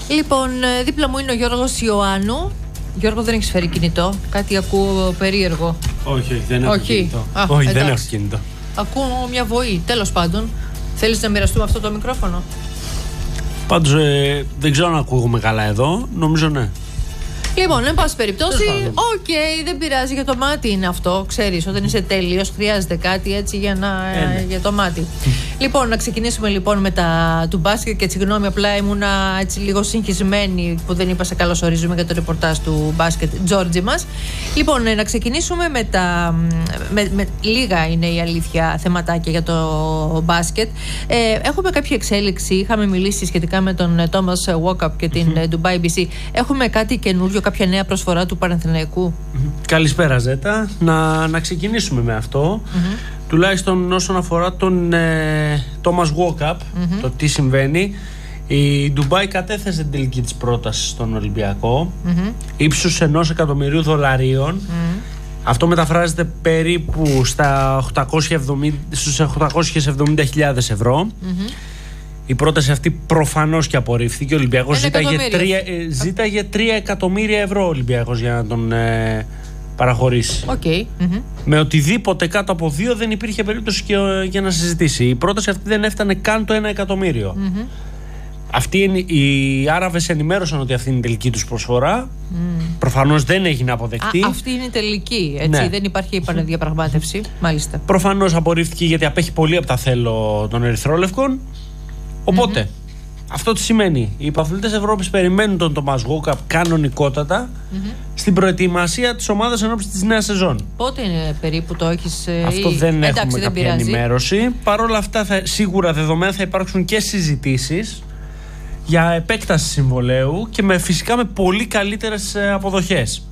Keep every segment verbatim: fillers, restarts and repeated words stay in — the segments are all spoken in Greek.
Λοιπόν, δίπλα μου είναι ο Γιώργος Ιωάννου. Γιώργο, δεν έχεις φέρει κινητό? Κάτι ακούω περίεργο. Όχι, όχι, δεν έχω όχι. κινητό. Α, όχι, εντάξει. δεν έχω κινητό. Ακούω μια βοή. Τέλος πάντων, θέλεις να μοιραστούμε αυτό το μικρόφωνο? Πάντως ε, δεν ξέρω αν ακούγουμε καλά εδώ. Νομίζω ναι. Λοιπόν, εν πάση περιπτώσει, οκ, okay, δεν πειράζει, για το μάτι είναι αυτό. Ξέρεις, όταν είσαι τέλειος, χρειάζεται κάτι έτσι για, να, ε, ναι. για το μάτι. Λοιπόν, να ξεκινήσουμε λοιπόν με τα του μπάσκετ και συγγνώμη, απλά ήμουνα έτσι λίγο συγχυσμένη που δεν είπα σε καλωσορίζουμε για το ρεπορτάζ του μπάσκετ Τζόρτζι μας. Λοιπόν, να ξεκινήσουμε με τα. Με, με, λίγα είναι η αλήθεια θεματάκια για το μπάσκετ. Ε, έχουμε κάποια εξέλιξη. Είχαμε μιλήσει σχετικά με τον Τόμας Walkup και την mm-hmm. Dubai μπι σι. Έχουμε κάτι καινούριο, κάποια νέα προσφορά του Παναθηναϊκού? Mm-hmm. Καλησπέρα, Ζέτα. Να, να ξεκινήσουμε με αυτό. Mm-hmm. Τουλάχιστον όσον αφορά τον ε, Τόμας Walkup, mm-hmm. το τι συμβαίνει. Η Dubai κατέθεσε την τελική της πρόταση στον Ολυμπιακό, mm-hmm. ύψους ενός εκατομμυρίου δολαρίων. Mm-hmm. Αυτό μεταφράζεται περίπου στα οκτακόσιες εβδομήντα, στους οκτακόσιες εβδομήντα χιλιάδες ευρώ. Mm-hmm. Η πρόταση αυτή προφανώς και απορρίφθηκε. Ο Ολυμπιακός ζήταγε τρία, ε, ζήταγε τρία εκατομμύρια ευρώ ο Ολυμπιακός για να τον ε, παραχωρήσει. Okay. Mm-hmm. Με οτιδήποτε κάτω από δύο δεν υπήρχε περίπτωση και, ε, για να συζητήσει. Η πρόταση αυτή δεν έφτανε καν το ένα εκατομμύριο. Mm-hmm. Αυτοί είναι, οι Άραβες ενημέρωσαν ότι αυτή είναι η τελική τους προσφορά. Mm. Προφανώς δεν έγινε αποδεκτή. Α, αυτή είναι η τελική, έτσι. Ναι. Δεν υπάρχει επαναδιαπραγμάτευση. Μάλιστα. Προφανώς απορρίφθηκε γιατί απέχει πολύ από τα θέλω των Ερυθρόλευκων. Οπότε, mm-hmm. αυτό τι σημαίνει? Οι παθλητές Ευρώπης περιμένουν τον Τόμας Walkup κανονικότατα mm-hmm. στην προετοιμασία της ομάδας ενόψει της νέας σεζόν. Πότε είναι περίπου, το έχεις? Αυτό ή... δεν Εντάξει, έχουμε δεν κάποια πειράζει. ενημέρωση. Παρ' όλα αυτά, θα, σίγουρα δεδομένα θα υπάρξουν και συζητήσεις για επέκταση συμβολαίου και με, φυσικά με πολύ καλύτερες αποδοχές.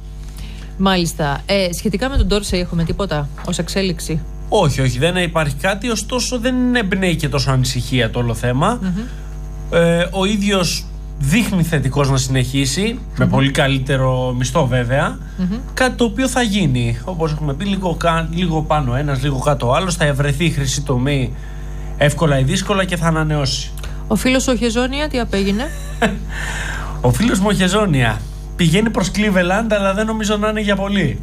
Μάλιστα. Ε, σχετικά με τον Ντόρσεϊ έχουμε τίποτα ως εξέλιξη? Όχι, όχι, δεν υπάρχει κάτι, ωστόσο δεν εμπνέει και τόσο ανησυχία το όλο θέμα. Mm-hmm. Ε, ο ίδιος δείχνει θετικός να συνεχίσει, mm-hmm. με πολύ καλύτερο μισθό βέβαια, mm-hmm. κάτι το οποίο θα γίνει. Όπως έχουμε πει, λίγο, λίγο πάνω ένας, λίγο κάτω ο άλλος, θα ευρεθεί η χρυσή τομή εύκολα ή δύσκολα και θα ανανεώσει. Ο φίλος ο Χεζόνια τι απέγινε? Ο φίλος μου ο Χεζόνια πηγαίνει προς Cleveland, αλλά δεν νομίζω να είναι για πολύ.